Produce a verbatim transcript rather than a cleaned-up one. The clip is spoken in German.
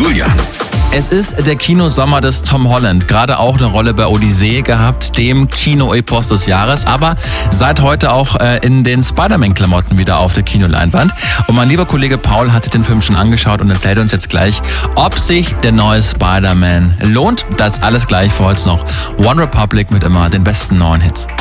Julian. Es ist der Kinosommer des Tom Holland. Gerade auch eine Rolle bei Odyssee gehabt, dem Kinoepos des Jahres. Aber seit heute auch äh, in den Spider-Man-Klamotten wieder auf der Kinoleinwand. Und mein lieber Kollege Paul hat sich den Film schon angeschaut und erklärt uns jetzt gleich, ob sich der neue Spider-Man lohnt. Das alles gleich vor uns noch. One Republic mit immer den besten neuen Hits.